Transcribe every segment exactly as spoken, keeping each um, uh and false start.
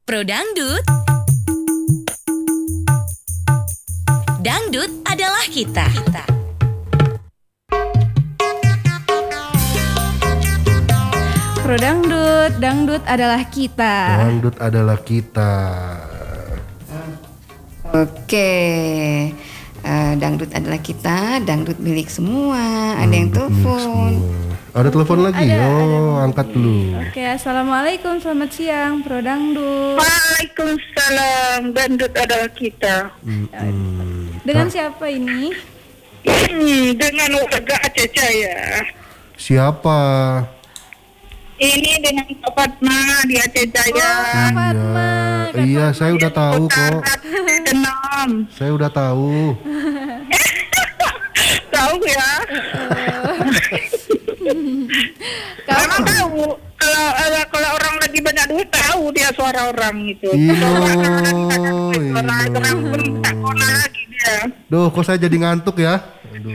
Pro Dangdut. Dangdut adalah kita. kita. Pro Dangdut, dangdut adalah kita. Dangdut adalah kita. Oke, uh, dangdut adalah kita, dangdut milik semua. Ada yang telepon. Ada telepon lagi? Ada, oh, ada. angkat dulu. Oke, assalamualaikum, selamat siang, Pro Dangdut. Waalaikumsalam, dangdut adalah kita. Hmm. Dengan siapa ini? Hmm, dengan warga Aceh Jaya. Siapa? Ini dengan Kak Fatma di Aceh Jaya. Kak Fatma. Kak Iya, Fatma. saya udah tahu kok. Enam. Saya udah tahu. Tahu ya? Kak- Memang tahu. Kalau kalau kalau orang lagi banyak duit tahu dia suara orang itu. Iya, Suara iya. orang pun tak kona lagi dia. Duh, kok saya jadi ngantuk ya? Aduh.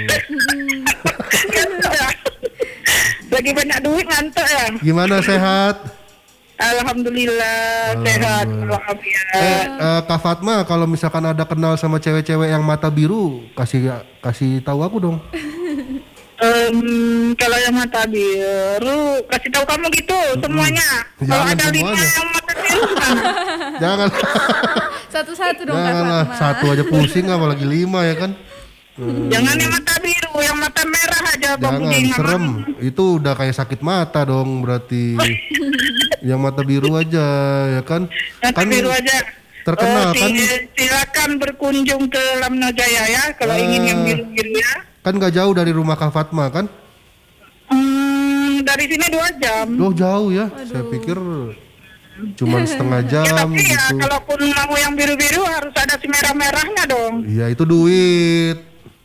Lagi banyak duit ngantuk ya. Gimana, sehat? Alhamdulillah sehat Alhamdulillah. walafiat. Eh, eh, Kak Fatma, kalau misalkan ada kenal sama cewek-cewek yang mata biru, kasih kasih tahu aku dong. Em, kalau yang mata biru kasih tahu kamu gitu semuanya. Kalau Jangan ada lima semuanya. yang mata biru gimana? Jangan. Satu-satu dong Kak Janganlah, Fatma. satu aja pusing apalagi lima ya kan? Jangan yang mata biru, yang mata merah aja Bang Jangan, Budi. Nggak serem. mau. Itu udah kayak sakit mata dong berarti. Yang mata biru aja ya kan? Mata Kan biru aja. terkenal Eh, si- kan? Silakan berkunjung ke Lamno Jaya ya kalau Eh. ingin yang biru-biru ya. Kan gak jauh dari rumah Kak Fatma kan? Hmm, dari sini dua jam. Loh jauh ya? Saya pikir cuman setengah Ya jam tapi ya gitu. kalaupun mau yang biru-biru harus ada si merah-merahnya dong. Iya itu duit.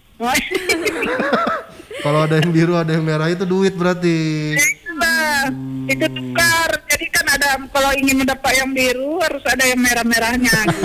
Kalau ada yang biru ada yang merah itu duit berarti. Itulah, itu tukar. Jadi kan ada kalau ingin mendapat yang biru harus ada yang merah-merahnya. Gitu.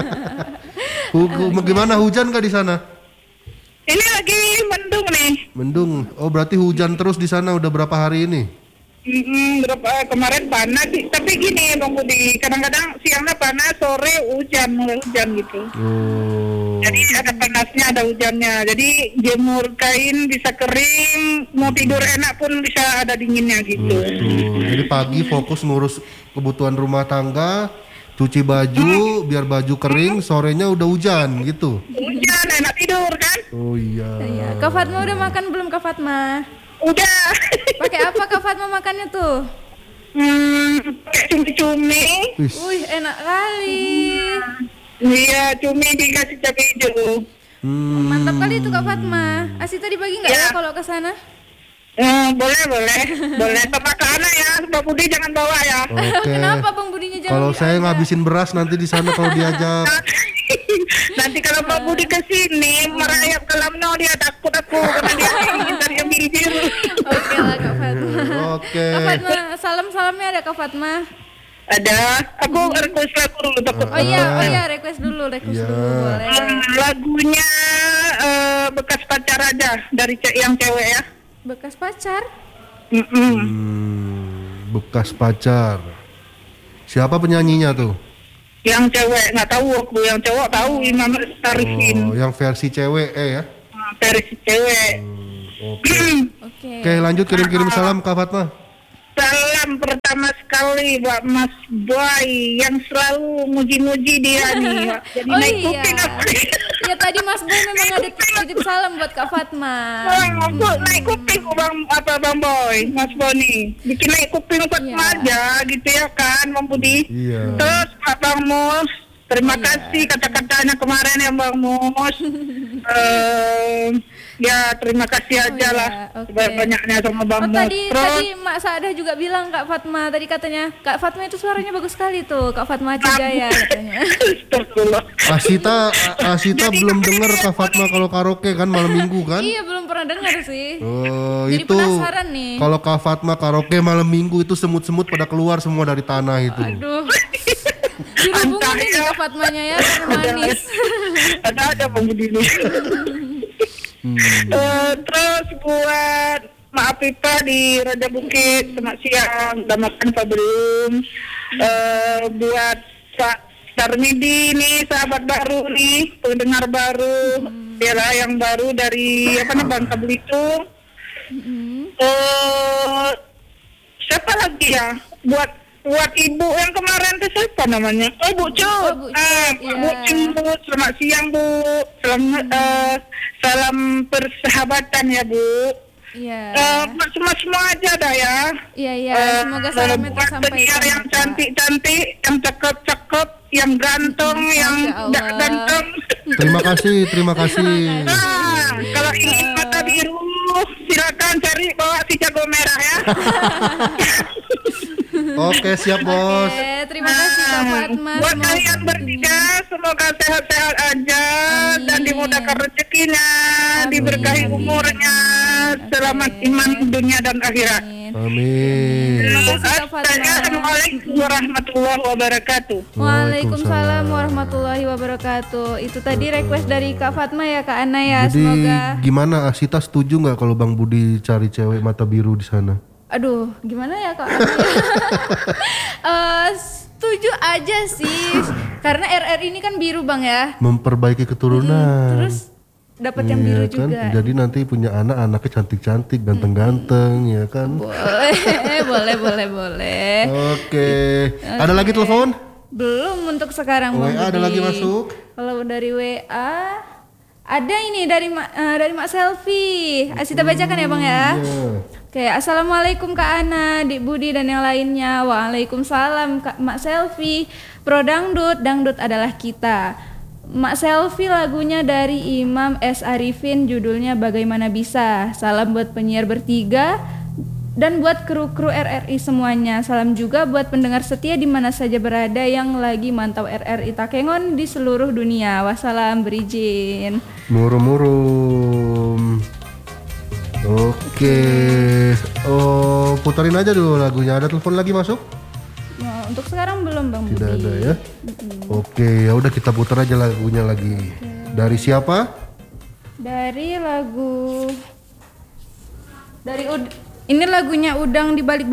Hu- hu- Gimana, hujan gak di sana? Ini lagi mendung nih. Mendung. Oh berarti hujan terus di sana udah berapa hari ini? Mm-mm, berapa kemarin panas sih. Tapi gini Bang Budi, kadang-kadang siangnya panas, sore hujan, mulai hujan gitu. Oh. Jadi ada panasnya, ada hujannya. Jadi jemur kain bisa kering, mau tidur enak pun bisa ada dinginnya gitu. Tuh, jadi pagi fokus ngurus kebutuhan rumah tangga, cuci baju, biar baju kering, sorenya udah hujan gitu. Hujan enak tidur kan? Oh iya. Iya. Kak Fatma udah makan belum Kak Fatma? Udah. Pakai apa Kak Fatma makannya tuh? Hmm, pakai cumi-cumi. Wis. Wih, enak kali. Iya, cumi dikasih cabai hijau. Hmm. Mantap kali itu Kak Fatma. Asita dibagi nggak ya Ya. kalau ke sana? Eh, boleh, boleh. Boleh sama ke anak ya, Mbak Budi jangan bawa ya. Oke. Kenapa Bang Budinya jangan Kalau saya diajak? ngabisin beras nanti di sana kalau diajak. Nanti kalau Mbak Budi kesini merayap ke Lamno dia takut aku karena dia ingin dari yang biru. Oke lah Kak Fatma. Oke. Kak Fatma, salam-salamnya ada Kak Fatma. Ada, aku request lagu dulu takut. Oh iya, oh iya, request dulu, request Iya. dulu boleh. Hmm, lagunya eh, bekas pacar aja dari ce- yang cewek ya. Bekas pacar? Mm-mm. Hmm, bekas pacar. Siapa penyanyinya tuh? Yang cewek nggak tahu aku, yang cowok tahu Imam Sarifin. Oh, yang versi cewek eh ya. Nah, versi cewek. Oke. Oke. Oke, lanjut kirim-kirim salam Kak Fatma. Salam pertama sekali buat Mas Boy yang selalu muji-muji dia nih. Jadi Oh naik iya. kuping aku. Iya tadi Mas Boy memang ada titip salam buat Kak Fatma. Bang, aku naik kuping kok Bang apa Bang Boy, Mas Boni. Bikin naik kuping Fatma Iya. aja gitu ya kan Bang Budi. Iya. Terus Pak Bang Mus, terima Iya. kasih kata-katanya kemarin ya Bang Mus. Eh, ya terima kasih Oh aja iya, lah oke. sebanyak-banyaknya sama Bang Oh Mus. tadi Terus tadi Mak Saadah juga bilang Kak Fatma tadi katanya Kak Fatma itu suaranya bagus sekali tuh Kak Fatma Aceh Jaya katanya. Astagfirullah. Asita, Asita belum dengar Kak Fatma kalau karaoke kan malam minggu kan? Iya belum pernah dengar sih. Oh, Jadi itu penasaran nih. kalau Kak Fatma karaoke malam minggu itu semut-semut pada keluar semua dari tanah itu. Aduh. Dirubungin ini Kak Fatmanya ya karena manis. Ada ada Bang Budi ini. Eh, terus buat Mak Apipa di Raja Bukit, selamat siang, udah makan apa belum? Eh, buat Pak Darmidi nih, sahabat baru nih, pendengar baru, Bella yang baru dari apa namanya Bangka Belitung. Eh, siapa lagi ya? Buat buat ibu yang kemarin itu siapa namanya? Oh Bu Cut. Oh, Bu Cut, Eh, iya. Bu Cut, selamat siang Bu. Salam eh, salam persahabatan ya Bu. Iya. Eh, buat semua semua aja dah ya. Iya, iya. Eh, Semoga salamnya buat tersampaikan. penyiar yang Kak. cantik-cantik, yang cakep-cakep, yang ganteng, yang Masya Allah. tidak ganteng. Terima kasih, terima kasih. Nah, kalau ingin mata biru, silakan cari bawa si jago merah ya. Oke, siap bos. Oke, terima kasih Kak Fatma. Buat Semoga- kalian bertiga, semoga sehat-sehat aja dan Amin. dimudahkan rezekinya, diberkahi Amin. umurnya, Amin. selamat Oke. iman dunia dan akhirat. Amin. Amin. Terima kasih Kak Fatma. Assalamualaikum warahmatullahi wabarakatuh. Waalaikumsalam warahmatullahi wabarakatuh. Itu tadi request dari Kak Fatma ya Kak Ana ya. Jadi Semoga. gimana Asita setuju nggak kalau Bang Budi cari cewek mata biru di sana? Aduh, gimana ya Kak Ana ya? Eh, setuju aja sih. Karena R R ini kan biru Bang ya. Memperbaiki keturunan. Terus dapat yang biru Iya kan? juga. Jadi nanti punya anak, anaknya cantik-cantik, ganteng-ganteng, ya kan? Boleh, boleh, boleh, boleh. Oke. Ada lagi telepon? Belum untuk sekarang W Bang A ada Budi. lagi masuk? Kalau dari W A ada ini dari Ma- eh, dari Mak Selfie. Asita bacakan ya Bang ya. Iya. Oke, assalamualaikum Kak Ana, Dik Budi dan yang lainnya. Waalaikumsalam Kak Mak Selfie. Pro dangdut, dangdut adalah kita. Mak Selfie lagunya dari Imam S. Arifin, judulnya Bagaimana Bisa. Salam buat penyiar bertiga dan buat kru-kru R R I semuanya. Salam juga buat pendengar setia di mana saja berada yang lagi mantau R R I Takengon di seluruh dunia. Wassalam, berizin. Murum-murum. Oke. Oh, puterin aja dulu lagunya. Ada telepon lagi masuk? Nah, untuk sekarang belum Bang Budi. Tidak ada ya. Oke, ya udah kita putar aja lagunya lagi. Dari siapa? Dari lagu dari Ud- ini lagunya Udang di Balik